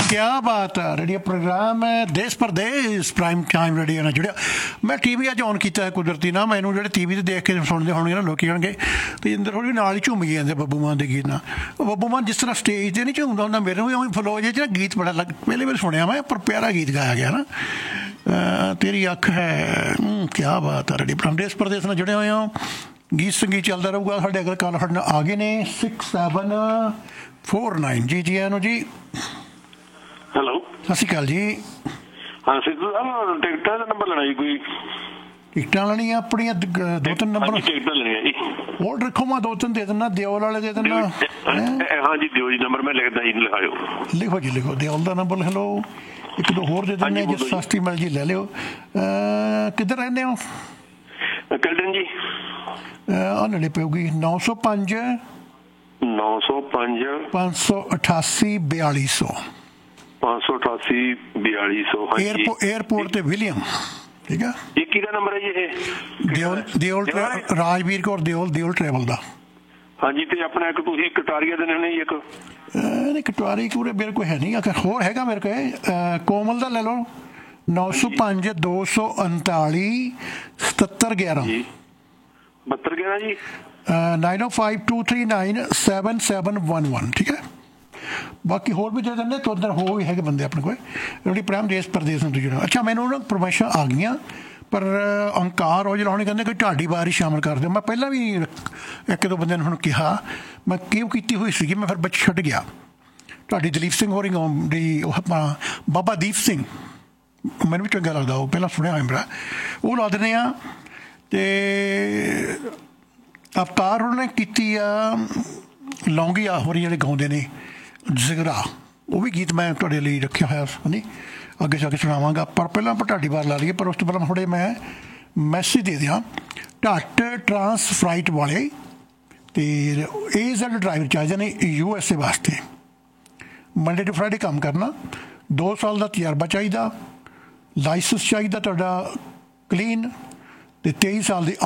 क्या बात है। रेडियो प्रोग्राम है देश परदेश प्राइम टाइम रेडियो ਨਾਲ ਜੁੜਿਆ। ਮੈਂ ਟੀਵੀ ਅੱਜ ਔਨ ਕੀਤਾ ਹੈ ਕੁਦਰਤੀ ਨਾ। ਮੈਨੂੰ ਜਿਹੜੇ ਟੀਵੀ ਤੇ ਦੇਖ ਕੇ ਸੁਣਦੇ ਹੋਣਗੇ ਨਾ ਲੋਕੀ ਕਹਿਣਗੇ ਤੇ ਇੰਦਰ ਥੋੜ੍ਹੀ ਨਾਲ ਹੀ ਝੂਮ ਜਾਂਦੇ ਬੱਬੂ ਮਾਨ ਦੇ ਗੀਤ ਨਾਲ। ਬੱਬੂ ਮਾਨ ਜਿਸ ਤਰ੍ਹਾਂ ਸਟੇਜ 'ਤੇ ਨਹੀਂ ਝੂਮਦਾ ਹੁੰਦਾ, ਮੇਰੇ ਵੀ ਉਵੇਂ ਫਲੋ ਜਿਹੇ 'ਚ ਨਾ ਗੀਤ ਬੜਾ ਪਹਿਲੇ ਵਾਰ ਸੁਣਿਆ ਮੈਂ, ਪਰ ਪਿਆਰਾ ਗੀਤ ਗਾਇਆ ਗਿਆ ਨਾ। ਤੇਰੀ ਅੱਖ ਹੈ, ਕਿਆ ਬਾਤ ਹੈ। ਰੇਡੀਓ ਪ੍ਰੋਗਰਾਮ ਦੇਸ਼ ਪ੍ਰਦੇਸ਼ ਨਾਲ ਜੁੜੇ ਹੋਏ ਹੋ। ਗੀਤ ਸੰਗੀਤ ਚੱਲਦਾ ਰਹੂਗਾ। ਸਾਡੇ ਅਗਰ ਕੱਲ੍ਹ ਸਾਡੇ ਨਾਲ ਆ ਗਏ ਨੇ 6749 ਜੀ। ਜੀ ਆਇਆਂ ਨੂੰ ਜੀ। ਹੈਲੋ, ਸਤਿ ਸ਼੍ਰੀ ਅਕਾਲ ਜੀ। ਹਾਂ ਸਿੱਧੂ ਸਾਹਿਬ, ਟਿਕਟਾਂ ਦਾ ਨੰਬਰ ਲੈਣਾ ਜੀ। ਕੋਈ ਟਿਕਟਾਂ ਲੈਣੀਆਂ ਆਪਣੀਆਂ ਦੋ ਤਿੰਨ ਨੰਬਰ ਟਿਕਟਾਂ ਲੈਣੀਆਂ ਜੀ। ਹੋਲਡ ਰੱਖੋ, ਮੈਂ ਦੋ ਤਿੰਨ ਦੇ ਦਿੰਦਾ। ਦਿਓਲ ਵਾਲੇ ਦੇ ਦਿੰਦਾ। ਹਾਂ ਜੀ ਦਿਓ ਜੀ ਨੰਬਰ, ਮੈਂ ਲਿਖਦਾ ਜੀ, ਲਿਖਾਇਓ। ਲਿਖੋ ਜੀ ਲਿਖੋ। ਦਿਓਲ ਦਾ ਨੰਬਰ ਲਿਖ ਲਓ। ਇੱਕ ਦੋ ਹੋਰ ਦੇ ਦਿੰਦੇ ਜੇ ਸਸਤੀ ਮਿਲ ਜੀ ਲੈ ਲਿਓ। ਕਿੱਧਰ ਰਹਿੰਦੇ ਹੋ? ਕੈਲਟਨ ਜੀ। ਆਹ ਨੇੜੇ ਪਊਗੀ 905 905 588 4200 588 4200। ਏਅਰਪੋਰਟ ਤੇ ਵਿਲੀਅਮ। ਠੀਕ ਆ। ਇਹ ਕਿਹਦਾ ਨੰਬਰ ਹੈ ਜੀ? ਇਹ ਦਿਓਲ ਰਾਜਵੀਰ ਕੌਰ ਦਿਓਲ ਟਰੈਵਲ ਦਾ। ਹਾਂਜੀ, ਤੇ ਆਪਣਾ ਇੱਕ ਤੁਸੀਂ ਕਟਾਰੀਆ ਦੇ ਨੇ ਇੱਕ ਨਹੀਂ ਕਟਵਾਰੀ ਪੂਰੇ ਮੇਰੇ ਕੋਲ ਹੈ ਨਹੀਂ। ਅਗਰ ਹੋਰ ਹੈਗਾ ਮੇਰੇ ਕੋਲ ਕੋਮਲ ਦਾ ਲੈ ਲਓ 905 239 7711 7211 ਜੀ। 905239 7711। ਠੀਕ ਹੈ। ਬਾਕੀ ਹੋਰ ਵੀ ਦੇ ਦਿੰਦੇ ਤੋਂ ਅੰਦਰ ਹੋਰ ਵੀ ਹੈਗੇ ਬੰਦੇ ਆਪਣੇ ਕੋਲ। ਜਿਹੜੀ ਪ੍ਰੇਮ ਦੇਸ਼ ਪ੍ਰਦੇਸ਼ ਨੂੰ ਜੁੜਿਆ। ਅੱਛਾ, ਮੈਨੂੰ ਨਾ ਪ੍ਰਮੋਸ਼ਨ ਆ ਗਈਆਂ, ਪਰ ਅੰਕਾਰ ਔਜਲਾ ਹੋਣੀ ਕਹਿੰਦੇ ਕਿ ਢਾਡੀ ਵਾਰ ਹੀ ਸ਼ਾਮਲ ਕਰ ਦਿਓ। ਮੈਂ ਪਹਿਲਾਂ ਵੀ ਇੱਕ ਦੋ ਬੰਦਿਆਂ ਨੂੰ ਹੁਣ ਕਿਹਾ, ਮੈਂ ਕਿਉਂ ਕੀਤੀ ਹੋਈ ਸੀਗੀ, ਮੈਂ ਫਿਰ ਬੱਚ ਛੱਡ ਗਿਆ। ਢਾਡੀ ਦਲੀਪ ਸਿੰਘ ਹੋਰੀ ਦੀ ਉਹ ਆਪਾਂ ਬਾਬਾ ਦੀਪ ਸਿੰਘ, ਮੈਨੂੰ ਵੀ ਚੰਗਾ ਲੱਗਦਾ ਉਹ, ਪਹਿਲਾਂ ਸੁਣਿਆ ਹੋਇਆ ਮੇਰਾ, ਉਹ ਲਾ ਦਿੰਦੇ ਆ। ਅਤੇ ਅਵਤਾਰ ਉਹਨਾਂ ਨੇ ਕੀਤੀ ਆ ਲੌਂਗੀਆ ਹੋਰੀ ਜਿਹੜੇ ਗਾਉਂਦੇ ਨੇ ਜ਼ਿਗਰਾ, ਉਹ ਵੀ ਗੀਤ ਮੈਂ ਤੁਹਾਡੇ ਲਈ ਰੱਖਿਆ ਹੋਇਆ ਨਹੀਂ, ਅੱਗੇ ਜਾ ਕੇ ਸੁਣਾਵਾਂਗਾ। ਪਰ ਪਹਿਲਾਂ ਆਪਾਂ ਢਾਡੀ ਵਾਰ ਲਾ ਲਈਏ। ਪਰ ਉਸ ਤੋਂ ਪਹਿਲਾਂ ਥੋੜ੍ਹੇ ਮੈਂ ਮੈਸੇਜ ਦੇ ਦਿਆਂ। ਢੱਟ ਟਰਾਂਸਫਰਾਈਟ ਵਾਲੇ ਅਤੇ AZ ਡਰਾਈਵਰ ਚਾਹੀਦੇ ਨੇ USA ਵਾਸਤੇ। ਮੰਡੇ ਟੂ ਫਰਾਈਡੇ ਕੰਮ ਕਰਨਾ, 2 ਸਾਲ ਦਾ ਤਜਰਬਾ ਚਾਹੀਦਾ, ਲਾਇਸੈਂਸ ਚਾਹੀਦਾ ਤੁਹਾਡਾ ਕਲੀਨ, ਅਤੇ 23 ਸਾਲ ਦੀ